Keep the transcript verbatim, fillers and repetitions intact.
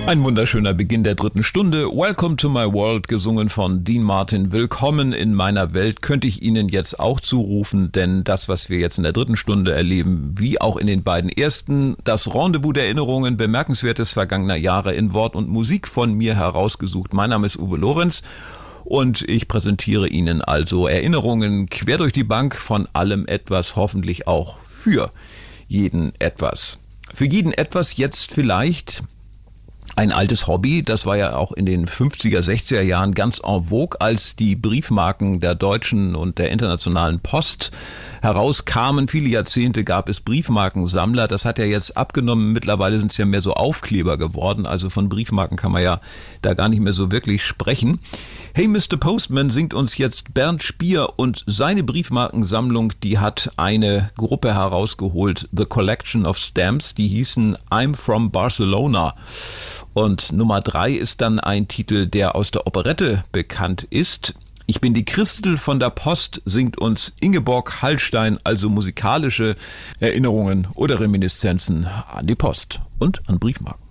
Ein wunderschöner Beginn der dritten Stunde. Welcome to my world, gesungen von Dean Martin. Willkommen in meiner Welt, könnte ich Ihnen jetzt auch zurufen, denn das, was wir jetzt in der dritten Stunde erleben, wie auch in den beiden ersten, das Rendezvous der Erinnerungen, Bemerkenswertes vergangener Jahre in Wort und Musik von mir herausgesucht. Mein Name ist Uwe Lorenz und ich präsentiere Ihnen also Erinnerungen quer durch die Bank, von allem etwas, hoffentlich auch für jeden etwas. Für jeden etwas jetzt vielleicht ein altes Hobby, das war ja auch in den fünfziger, sechziger Jahren ganz en vogue, als die Briefmarken der Deutschen und der Internationalen Post herauskamen. Viele Jahrzehnte gab es Briefmarkensammler. Das hat ja jetzt abgenommen. Mittlerweile sind es ja mehr so Aufkleber geworden. Also von Briefmarken kann man ja da gar nicht mehr so wirklich sprechen. Hey Mister Postman singt uns jetzt Bernd Spier und seine Briefmarkensammlung, die hat eine Gruppe herausgeholt, The Collection of Stamps, die hießen I'm from Barcelona. Und Nummer drei ist dann ein Titel, der aus der Operette bekannt ist. Ich bin die Christel von der Post, singt uns Ingeborg Hallstein, also musikalische Erinnerungen oder Reminiszenzen an die Post und an Briefmarken.